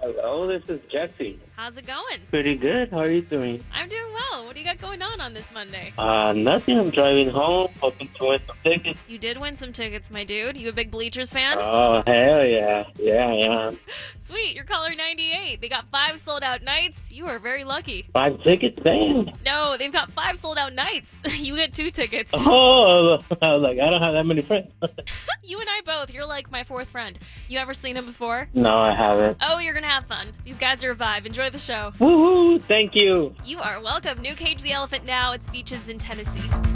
Hello, this is Jesse. How's it going? Pretty good. How are you doing? I'm doing well. What do you got going on this Monday? Nothing. I'm driving home, hoping to win some tickets. You did win some tickets, my dude. You a big Bleachers fan? Oh, hell yeah. Yeah, I am. Sweet, you're caller 98. They got 5 sold out nights. You are very lucky. 5 tickets, damn. No, they've got 5 sold out nights. You get 2 tickets. Oh, I was like, I don't have that many friends. You and I both. You're like my 4th friend. You ever seen him before? No, I haven't. Oh, you're gonna have fun. These guys are a vibe. Enjoy the show. Woohoo! Thank you. You are welcome. New Cage the Elephant now. It's Beaches in Tennessee.